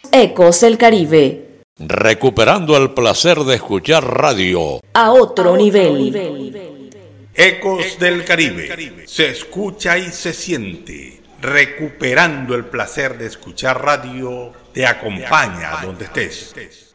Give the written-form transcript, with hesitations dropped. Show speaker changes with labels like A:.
A: Ecos del Caribe.
B: Recuperando el placer de escuchar radio
A: A otro nivel.
C: Ecos del Caribe. Se escucha y se siente. Recuperando el placer de escuchar radio, te acompaña donde estés.